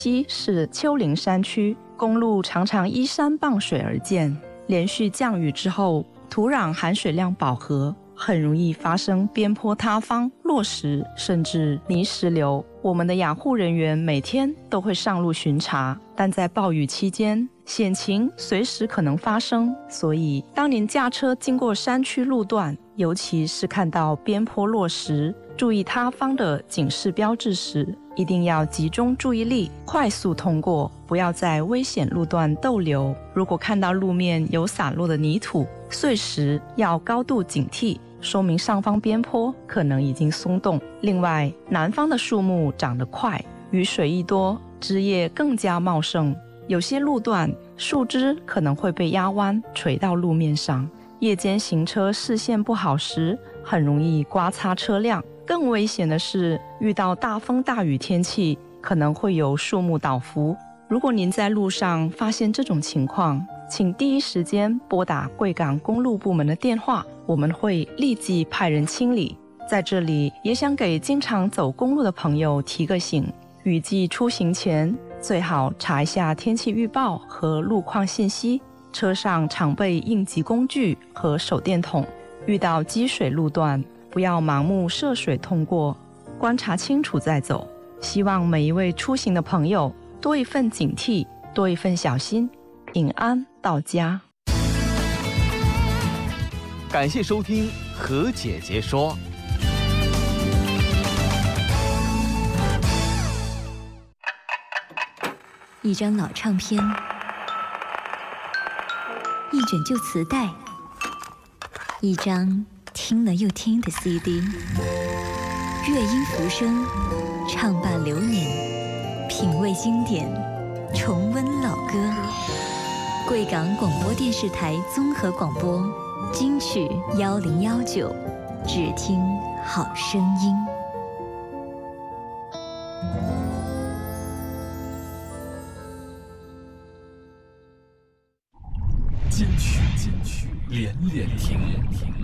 西是丘陵山区，公路常常依山傍水而建。连续降雨之后，土壤含水量饱和，很容易发生边坡塌方、落石，甚至泥石流。我们的养护人员每天都会上路巡查，但在暴雨期间，险情随时可能发生。所以，当您驾车经过山区路段，尤其是看到边坡落石、注意他方的警示标志时，一定要集中注意力，快速通过，不要在危险路段逗留。如果看到路面有洒落的泥土、碎石，要高度警惕，说明上方边坡可能已经松动。另外，南方的树木长得快，雨水一多，枝叶更加茂盛，有些路段树枝可能会被压弯，垂到路面上。夜间行车视线不好时，很容易刮擦车辆。更危险的是，遇到大风大雨天气，可能会有树木倒伏。如果您在路上发现这种情况，请第一时间拨打贵港公路部门的电话，我们会立即派人清理。在这里，也想给经常走公路的朋友提个醒，雨季出行前，最好查一下天气预报和路况信息。车上常备应急工具和手电筒，遇到积水路段，不要盲目涉水通过，观察清楚再走。希望每一位出行的朋友多一份警惕，多一份小心，平安到家。 感谢收听何姐姐说。 一张老唱片，一卷旧磁带，一张听了又听的 CD， 乐音浮生，唱伴流年，品味经典，重温老歌。贵港广播电视台综合广播，金曲1019，只听好声音。 金曲连连听。